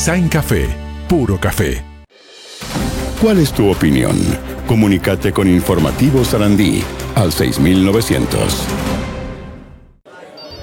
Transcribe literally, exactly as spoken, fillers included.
Design Café, puro café. ¿Cuál es tu opinión? Comunícate con Informativo Sarandí al seis mil novecientos.